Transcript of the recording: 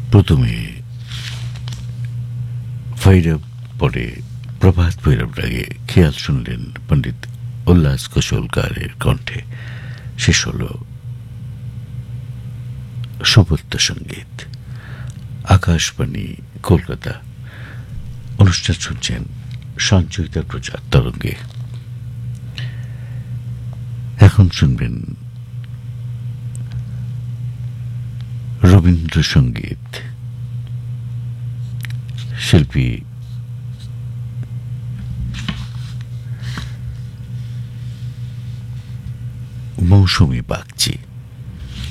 প্রথমে ভৈরব, পরে প্রভাত ভৈরব রাগে খেয়াল শুনলেন পণ্ডিত উল্লাস কুশলকারের কণ্ঠে। শেষ হল সুবদ্ধ সঙ্গীত। আকাশবাণী কলকাতা। অনুষ্ঠান শুনছেন সঞ্চয়িতার প্রচার তরঙ্গে। এখন শুনবেন রবীন্দ্রসঙ্গীত। শিল্পী মৌসুমী বাগচি।